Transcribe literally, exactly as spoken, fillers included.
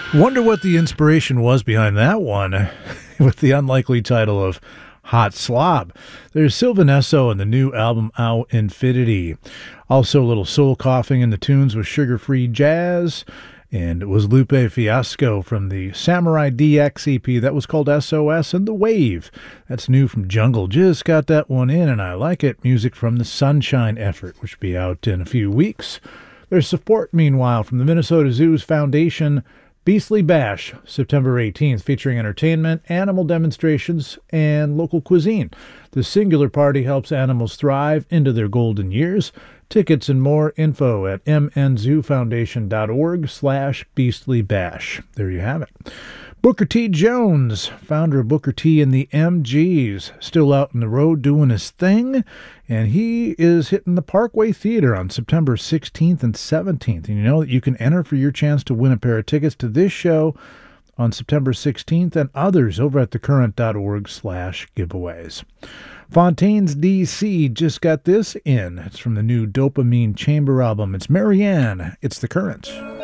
Wonder what the inspiration was behind that one with the unlikely title of Hot Slob. There's Sylvan Esso and the new album Au Infinity. Also a little soul coughing in the tunes with Sugar Free Jazz. And it was Lupe Fiasco from the Samurai D X E P that was called S O S and The Wave. That's new from Jungle. Just got that one in and I like it. Music from the Sunshine Effort, which will be out in a few weeks. There's support, meanwhile, from the Minnesota Zoo's Foundation Beastly Bash, September eighteenth, featuring entertainment, animal demonstrations, and local cuisine. The Singular Party helps animals thrive into their golden years. Tickets and more info at mnzoofoundation.org slash beastlybash. There you have it. Booker T. Jones, founder of Booker T and the M Gs, still out on the road doing his thing, and he is hitting the Parkway Theater on September sixteenth and seventeenth. And you know that you can enter for your chance to win a pair of tickets to this show on September sixteenth and others over at thecurrent.org slash giveaways. Fontaine's D C just got this in. It's from the new Dopamine Chamber album. It's Marianne. It's The Current.